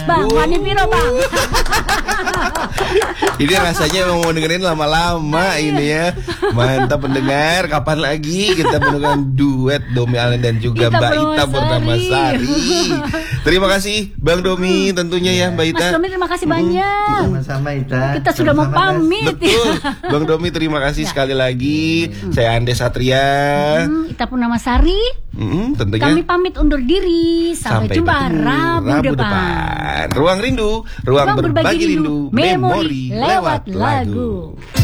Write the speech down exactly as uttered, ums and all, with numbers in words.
Bang, wani piro bang? Ini rasanya mau dengerin lama-lama ini ya. Mantap pendengar. Kapan lagi kita mendengarkan duet Domi Allen dan juga Ita Mbak Ita Purnamasari. Terima kasih Bang Domi tentunya ya Mbak Ita. Mas Domi terima kasih banyak. Sama-sama Ita. Kita sudah mau pamit. Betul. Bang Domi terima kasih sekali lagi. Saya Andes Satria. Hmm, Ita Purnamasari. Hmm, tentunya. Kami pamit undur diri. Sampai, Sampai jumpa bertemu Rabu, Rabu depan. depan. Ruang Rindu, ruang, Ruang berbagi, berbagi rindu, rindu, memori lewat lagu.